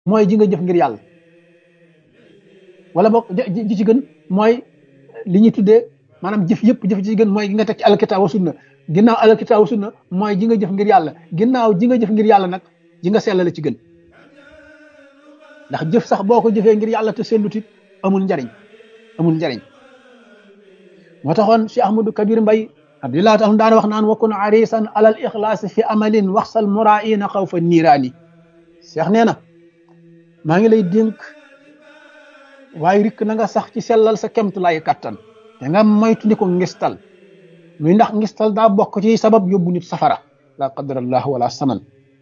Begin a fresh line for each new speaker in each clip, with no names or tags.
mooy ji nga jëf ngir yàlla wala boog ji ci gën mooy li ñuy tuddee maanaam jëf yëpp jëf ci gën mooy gi nga teg ci alkitaab wa sunna ginnaaw alkitaab wa sunna mooy ji nga jëf ngir yàlla ginnaaw ji nga jëf ngir yàlla nag ji nga sellale ci gën ndax jëf sax boo ko jëfee ngir yàlla te sellutit amul njariñ amul njariñ moo taxoon Cheikh Ahmadou Kabir Mbay abdillah taala daan wax naan wakun arisan alal ixlaasi fi amalin waxsal muraina xaw fa niiraani Cheikh nee na maa ngi lay dénk waaye rikk na nga sax ci sellal sa kemt lay kattan te nga moytu ni ko ngistal muy ndax ngistal daa bokk ci sabab yóbbu nit safara la qadarallah wala saman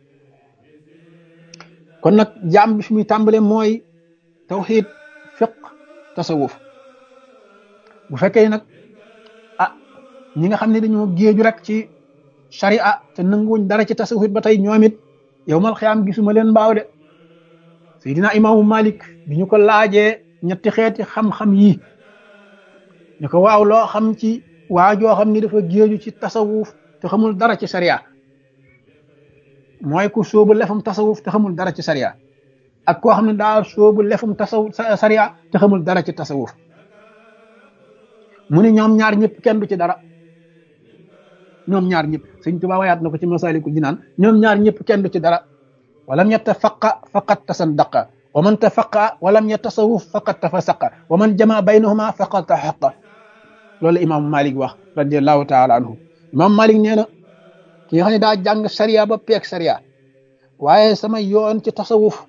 kon nag jaam bi fi muy tàmbale mooy tawxiid fiq tasawuf bu fekkee nag ñi nga xam ne dañoo géeju rek ci sharia te nanguwuñ dara ci tasawuf ba tey ñoom it yowmal xiyaam gisuma leen mbaaw de Seydina imaamu Malik bi ñu ko laajee ñetti xeeti xam-xam yi ñu ko waaw loo xam ci waajoo xam ni dafa géeju ci tasawuf te xamul dara ci sharia mooy ku sóobu lefum tasawuf te xamul dara ci sharia ak koo xam ne daa sóobu lefum tasawuf sharia te xamul dara ci tasawuf mu ne ñoom ñaar ñëpp kenn du ci dara ñoom ñaar ñëpp Sëñ Tuubaa wayaat na ko ci Masaalikul Jinaan ñoom ñaar ñëpp kenn du ci dara walam yatafaqa faqad tasaddaqa wa man tafaqa walam yatasawuf faqad tafasaqa wa man jama baynahuma faqad tahaqa loolu imaamu Malik wax radiallahu taala anhu imaamu Malik nee na ki nga xam ne daa jàng sariya ba peeg sariya waaye sama yoon ci tasawuf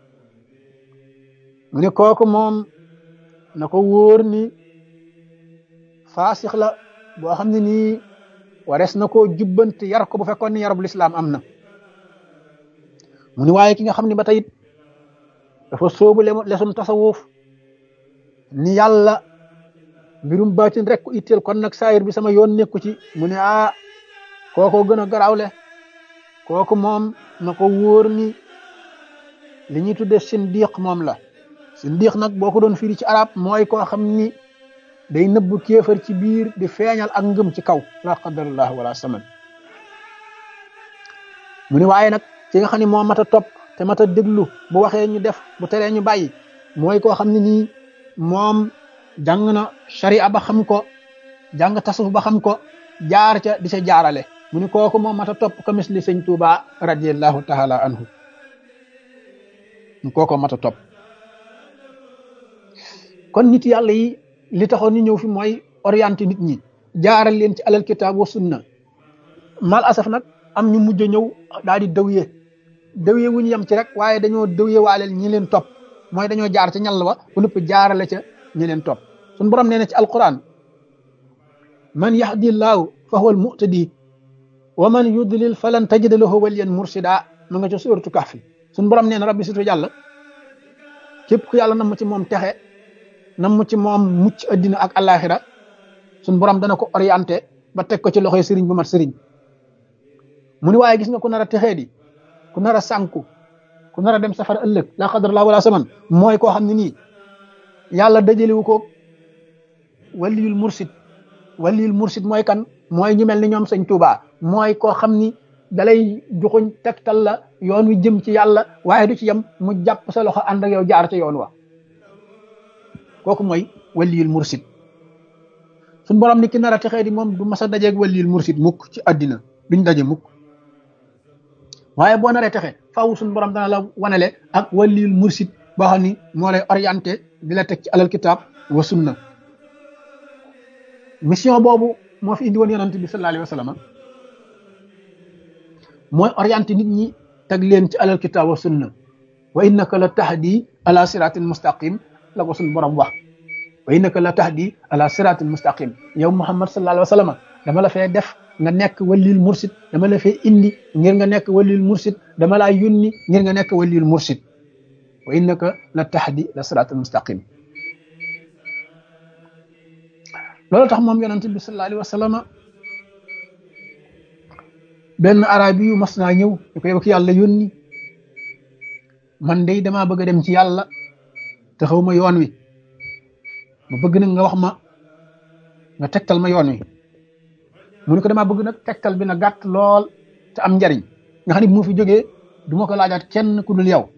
mu ne kooku moom na ko wóor ni faasix la boo xam ne nii warees na koo jubbanti yar ko bu fekkoon ni yarub lislaam am na mu ni waaye ki nga xam ne ba tey dafa soobu lesum tasawuf ni yàlla mbirum baatin rek ko itteel kon nag saayir bi sama yoon nekku ci mu ne kooko gën a garawle kooku moom na ko wóor ni li ñuy tudde sindiq moom la sindiq nag boo ko doon firi ci arab mooy koo xam ni day nëbbu kéefar ci biir di feeñal ak ngëm ci kaw la qadarallah wala saman mu ni waaye nag ki nga xam ne moo mat a topp te mat a déglu bu waxee ñu def bu teree ñu bàyyi mooy koo xam ne nii moom jàng na sharia ba xam ko jàng tasawuf ba xam ko jaar ca di ca jaarale mu ni kooku moo mat a topp ko misli Sëñ Tuubaa radiallahu taala anhu kooko mat a topp kon nit yàlla yi li taxoon ñu ñëw fi mooy orienté nit ñi jaaral leen ci alal kitaab wa sunna mal asaf nag am ñu mujj a ñëw daal di dëwye wu ñu yem ci rek waaye dañoo dëwye waaleel ñi leen topp mooy dañoo jaar ca ñall wa bu nëpp jaarale ca ñi leen topp suñ borom nee na ci alquran man yahdi llaahu fa huwa al muhtadi wa man yudlil falan tajida lahu waliyan mursida ma nga ca suuratu kahfi suñ borom nee na rabbi surtout yàlla képp ku yàlla nam ci moom texe nam ci moom mucc addina ak alaxira suñ borom dana ko orienté ba teg ko ci loxoy sëriñ bu mat sëriñ mu ni waaye gis nga ku nar a texee di ku nar a sànku ku nar a dem safara ëllëg la qadarallahu wala saman mooy koo xam ne nii yàlla dajalewu ko waliyul mursid mooy kan mooy ñu mel ni ñoom Sëñ Tuubaa mooy koo xam ni dalay joxuñ tegtal la yoon wi jëm ci yàlla waaye du ci yem mu jàpp sa loxo ànd ak yow jaar ca yoon wa kooku mooy waliyul mursid suñ borom ni ki nar a texee di moom du mas a dajeeg waliyul mursid mukk ci àddina duñ daje mukk waaye boo naree texe faaw suñ borom dana la wanale ak waliyul mursid boo xam ni moo lay orienté di la teg ci alal kitaab wa sunna mission boobu moo fi indi woon yonent bi sallallahu alayhi wa sallam mooy orienté nit ñi teg leen ci alal kitaab wa sunna wa innaka la tahdi ala siratin mustaqim la ko suñ borom wax wa innaka la tahdi ala siratin mustaqim yow Muhammad sallallahu alayhi wa sallam dama la fee def nga nekk waliyul mursid dama la fee indi ngir nga nekk waliyul mursid dama laa yónni ngir nga nekk waliyul mursid wa innaka la tahdi la siratal mustaqim loolu tax moom yonent bi sallallahu alayhi wa sallam benn arabi yu mas naa ñëw ñu ko yow ki yàlla yónni man day damaa bëgg a dem ci yàlla te xaw ma yoon wi ma bëgg nag nga wax ma nga tegtal ma yoon wi mu ne ko damaa bëgg nag tegtal bi na gàtt lool te am njariñ nga xam ne bu ma fi jógee du ma ko laajaat kenn ku dul yow